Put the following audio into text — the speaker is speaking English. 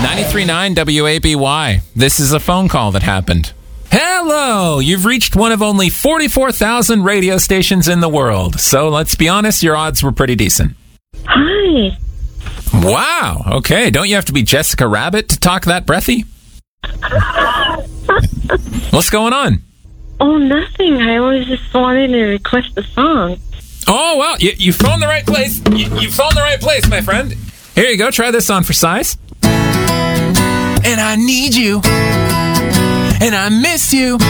93.9 WABY. This is a phone call that happened. Hello! You've reached one of only 44,000 radio stations in the world. So let's be honest, your odds were pretty decent. Hi. Wow. Okay. Don't you have to be Jessica Rabbit to talk that breathy? What's going on? Oh, nothing. I was just wanted to request a song. Oh, well, you phoned the right place. You phoned the right place, my friend. Here you go. Try this on for size. And I need you. And I miss you.